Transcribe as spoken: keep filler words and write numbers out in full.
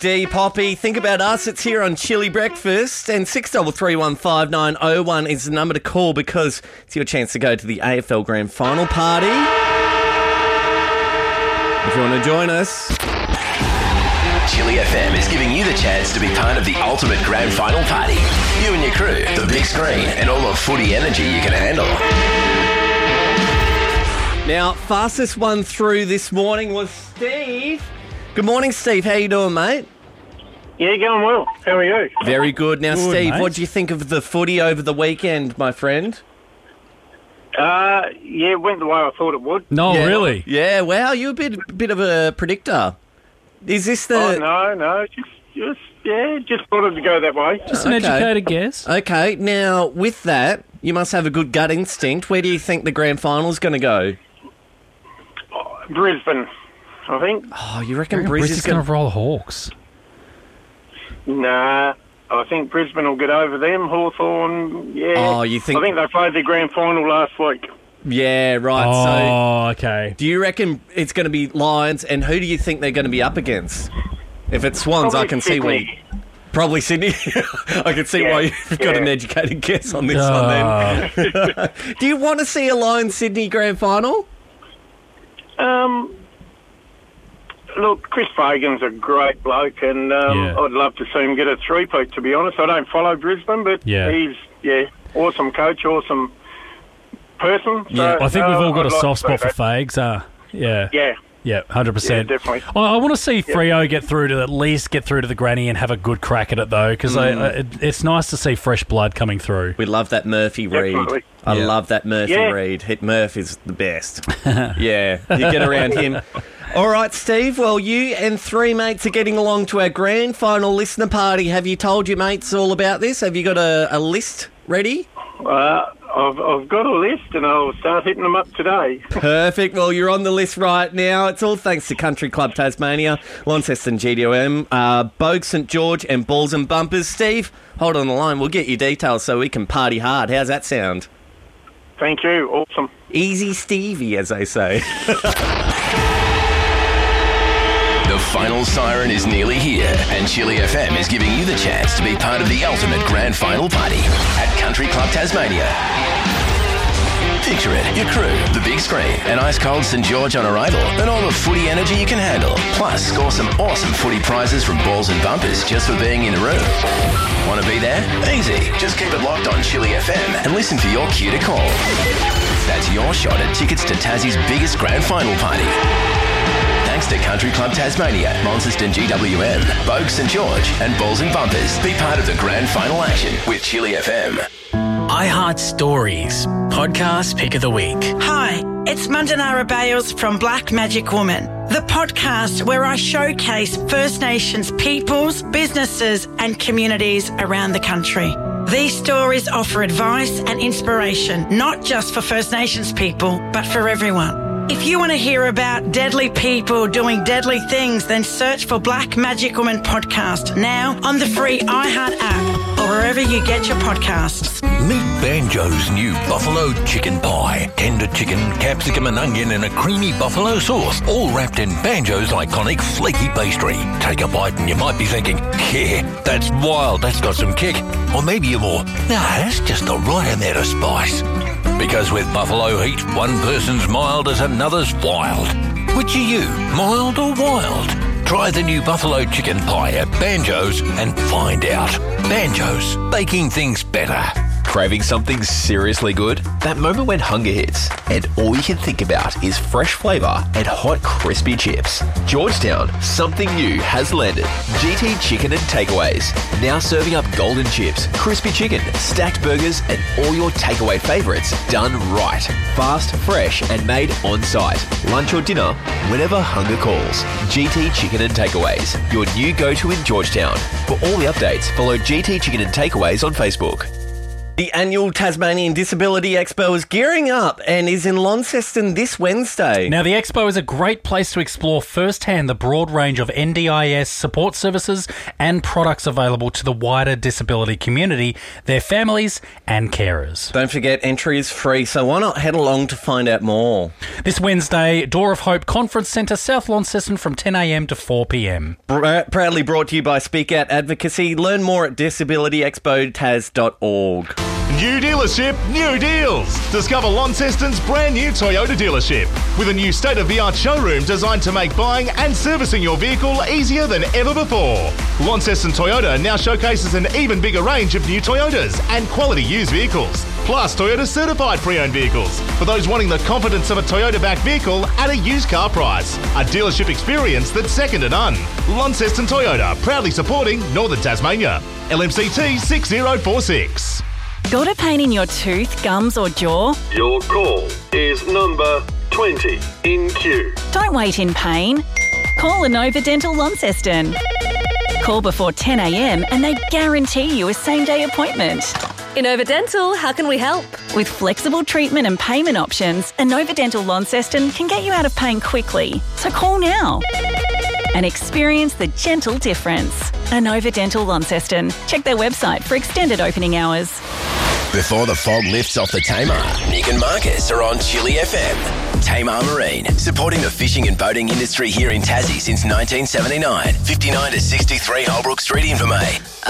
D Poppy, think about us. It's here on Chili Breakfast, and six double three one five nine oh one is the number to call because it's your chance to go to the A F L Grand Final party. If you want to join us. Chili F M is giving you the chance to be part of the ultimate grand final party. You and your crew, the big screen, and all the footy energy you can handle. Now, fastest one through this morning was Steve. Good morning, Steve. How you doing, mate? Yeah, going well. How are you? Very good. Now, Good, Steve, mate. what do you think of the footy over the weekend, my friend? Uh, yeah, it went the way I thought it would. No, Yeah. really? Yeah, wow, you're a bit, bit of a predictor. Is this the... Oh, no, no, just, just, yeah, just thought it would go that way. Just an Okay. educated guess. Okay, now, with that, you must have a good gut instinct. Where do you think the grand final's going to go? Brisbane, I think. Oh, you reckon Brisbane's Brisbane's going going to roll the Hawks. Nah, I think Brisbane will get over them. Hawthorn, yeah. Oh, you think- I think they played their grand final last week. Yeah, right, Oh, okay. so... Do you reckon it's going to be Lions, and who do you think they're going to be up against? If it's Swans, Probably I can see where... You, Sydney. probably Sydney. I can see Yeah, why you've got yeah. an educated guess on this Uh, one then. Do you want to see a Lions-Sydney grand final? Um, look, Chris Fagan's a great bloke, and um, Yeah. I'd love to see him get a three-peat, to be honest. I don't follow Brisbane, but Yeah. he's, yeah, awesome coach, awesome person. So, Yeah, I think we've uh, all got I'd a like soft to see spot for that. Fags. Uh, yeah. Yeah, Yeah, one hundred percent. Yeah, definitely. I, I want to see Freo get through to at least get through to the granny and have a good crack at it, though, because it, it's nice to see fresh blood coming through. We love that Murphy read. Definitely. I Yeah. love that Murphy Yeah. read. Hit Murph is the best. Yeah, you get around him. All right, Steve. Well, you and three mates are getting along to our grand final listener party. Have you told your mates all about this? Have you got a, a list ready? Uh, I've, I've got a list, and I'll start hitting them up today. Perfect. Well, you're on the list right now. It's all thanks to Country Club Tasmania, Launceston G D O M, uh, Bogue St George, and Balls and Bumpers. Steve, hold on the line. We'll get your details so we can party hard. How's that sound? Thank you. Awesome. Easy Stevie, as they say. The final siren is nearly here, and Chili F M is giving you the chance to be part of the ultimate grand final party at Country Club Tasmania. Picture it, your crew, the big screen, and ice-cold St George on arrival, and all the footy energy you can handle. Plus, score some awesome footy prizes from Balls and Bumpers just for being in the room. Want to be there? Easy. Just keep it locked on Chili F M and listen for your cue to call. That's your shot at tickets to Tassie's biggest grand final party. Thanks to Country Club Tasmania, Launceston G W M, Bogue St George, and Balls and Bumpers. Be part of the grand final action with Chili F M. iHeart Stories, podcast pick of the week. Hi, it's Mandanara Bales from Black Magic Woman, the podcast where I showcase First Nations peoples, businesses and communities around the country. These stories offer advice and inspiration, not just for First Nations people, but for everyone. If you want to hear about deadly people doing deadly things, then search for Black Magic Woman Podcast now on the free iHeart app or wherever you get your podcasts. Meet Banjo's new buffalo chicken pie. Tender chicken, capsicum and onion in a creamy buffalo sauce, all wrapped in Banjo's iconic flaky pastry. Take a bite and you might be thinking, yeah, that's wild, that's got some kick. Or maybe you're more, nah, that's just the right amount of spice. Because with buffalo heat, one person's mild as another's wild. Which are you, mild or wild? Try the new buffalo chicken pie at Banjo's and find out. Banjo's, baking things better. Craving something seriously good? That moment when hunger hits and all you can think about is fresh flavour and hot crispy chips. Georgetown, something new has landed. G T Chicken and Takeaways. Now serving up golden chips, crispy chicken, stacked burgers and all your takeaway favourites done right. Fast, fresh and made on site. Lunch or dinner, whenever hunger calls. G T Chicken and Takeaways, your new go-to in Georgetown. For all the updates, follow G T Chicken and Takeaways on Facebook. The annual Tasmanian Disability Expo is gearing up and is in Launceston this Wednesday. Now, the Expo is a great place to explore firsthand the broad range of N D I S support services and products available to the wider disability community, their families and carers. Don't forget, entry is free, so why not head along to find out more? This Wednesday, Door of Hope Conference Centre, South Launceston from ten a m to four p m. Br- proudly brought to you by Speak Out Advocacy. Learn more at disability expo tas dot org. New dealership, new deals. Discover Launceston's brand new Toyota dealership with a new state-of-the-art showroom designed to make buying and servicing your vehicle easier than ever before. Launceston Toyota now showcases an even bigger range of new Toyotas and quality used vehicles, plus Toyota certified pre-owned vehicles for those wanting the confidence of a Toyota-backed vehicle at a used car price. A dealership experience that's second to none. Launceston Toyota, proudly supporting Northern Tasmania. L M C T six zero four six. Got a pain in your tooth, gums or jaw? Your call is number twenty in queue. Don't wait in pain. Call Inova Dental Launceston. Call before ten a m and they guarantee you a same-day appointment. Inova Dental, how can we help? With flexible treatment and payment options, Inova Dental Launceston can get you out of pain quickly. So call now and experience the gentle difference. Inova Dental Launceston. Check their website for extended opening hours. Before the fog lifts off the Tamar, Nick and Marcus are on Chili F M. Tamar Marine, supporting the fishing and boating industry here in Tassie since nineteen seventy-nine. fifty-nine to sixty-three Holbrook Street, Invermay.